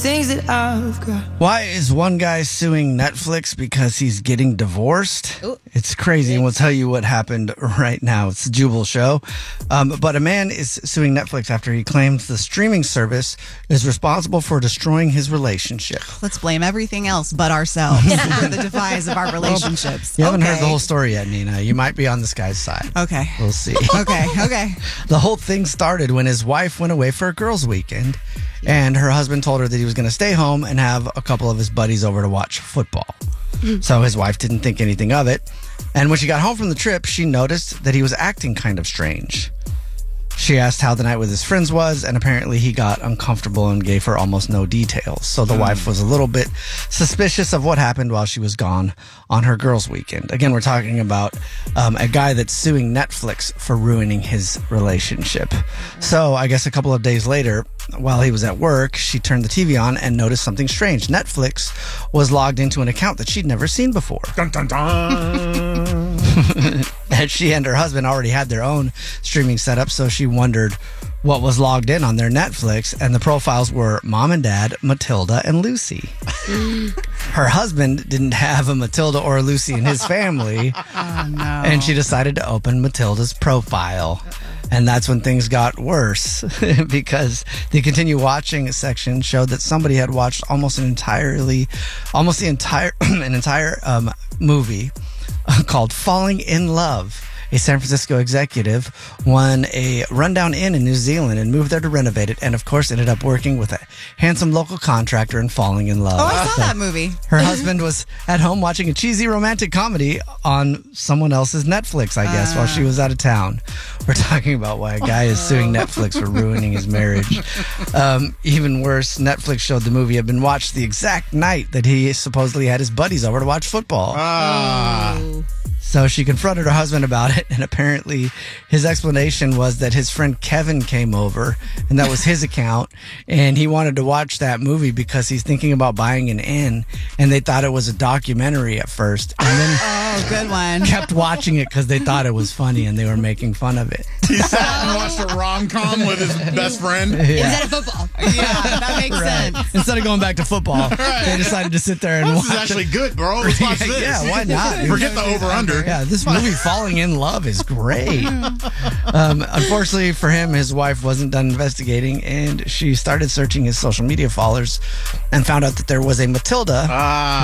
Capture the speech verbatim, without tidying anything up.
things that I've got. Why is one guy suing Netflix because he's getting divorced? Ooh. It's crazy, and we'll tell you what happened right now. It's the Jubal Show. Um, but a man is suing Netflix after he claims the streaming service is responsible for destroying his relationship. Let's blame everything else but ourselves for the demise of our relationships. You haven't okay. heard the whole story yet, Nina. You might be on this guy's side. Okay. We'll see. Okay, okay. The whole thing started when his wife went away for a girls' weekend, and her husband told her that he was going to stay home and have a couple of his buddies over to watch football. So his wife didn't think anything of it. And when she got home from the trip, she noticed that he was acting kind of strange. She asked how the night with his friends was, and apparently he got uncomfortable and gave her almost no details. So the mm. wife was a little bit suspicious of what happened while she was gone on her girls' weekend. Again, we're talking about um, a guy that's suing Netflix for ruining his relationship. So I guess a couple of days later, while he was at work, she turned the T V on and noticed something strange. Netflix was logged into an account that she'd never seen before. Dun, dun, dun. And she and her husband already had their own streaming setup, so she wondered what was logged in on their Netflix, and the profiles were Mom and Dad, Matilda, and Lucy. Her husband didn't have a Matilda or a Lucy in his family, Oh, no. and she decided to open Matilda's profile. And that's when things got worse because the continue watching section showed that somebody had watched almost an entirely, almost the entire, an entire um, movie called Falling in Love. A San Francisco executive won a rundown inn in New Zealand and moved there to renovate it, and of course ended up working with a handsome local contractor and falling in love. Oh, I saw that movie. Her husband was at home watching a cheesy romantic comedy on someone else's Netflix, I guess, uh. while she was out of town. We're talking about why a guy is suing Netflix for ruining his marriage. Um, even worse, Netflix showed the movie had been watched the exact night that he supposedly had his buddies over to watch football. Ah. Oh. So she confronted her husband about it, and apparently his explanation was that his friend Kevin came over, and that was his account, and he wanted to watch that movie because he's thinking about buying an inn, and they thought it was a documentary at first, and then Oh, good one. kept watching it because they thought it was funny, and they were making fun of it. He sat and watched a rom-com with his best friend. Yeah. Instead of football. Yeah, that makes Right. sense. Instead of going back to football, they decided to sit there and This watch is actually good, bro. Let's watch this. Yeah, why not? Forget the over-under. Yeah, this movie, Falling in Love, is great. Um, unfortunately for him, his wife wasn't done investigating, and she started searching his social media followers and found out that there was a Matilda Ah.